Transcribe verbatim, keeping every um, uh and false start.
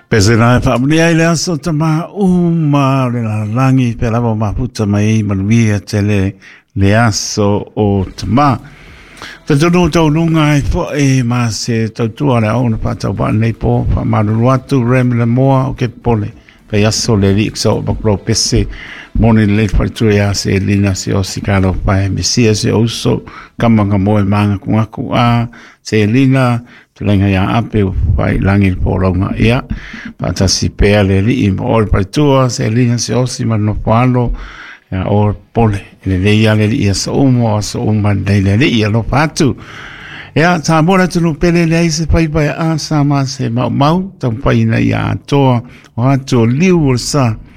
Pese na fa mni ai le aso tama uma le la langi pe lava ma puta mai manuia tele le aso o tama. Te tonu tau nunga e fo e ma se tau tua le au na patau pa nei po pa maruru atu rem le moa o ke pole. Pe aso le li ikso bakro pese moni le paritu e ase lina se o sikalo pa e misia se uso kamanga moe manga kungaku a se lina tulenga ya ape vai langi po longa ia pata si pea le li im ol paritua se lina se osi mano palo ya or pole le le ia le ia so umo so umma le le ia lo patu ya ta bona tu pele le se pai pai a sa ma se mau mau tam pai na ia to o to liu sa